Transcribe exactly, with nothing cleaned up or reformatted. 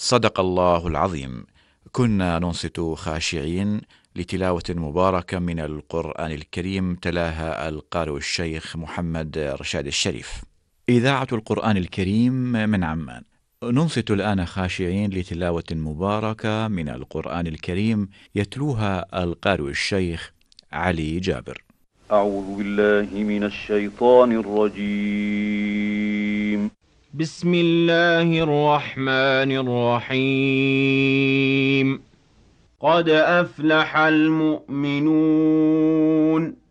صدق الله العظيم. كنا ننصت خاشعين لتلاوة مباركة من القرآن الكريم تلاها القارئ الشيخ محمد رشاد الشريف. إذاعة القرآن الكريم من عمان. ننصت الآن خاشعين لتلاوة مباركة من القرآن الكريم يتلوها القارئ الشيخ علي جابر. أعوذ بالله من الشيطان الرجيم. بسم الله الرحمن الرحيم. قد أفلح المؤمنون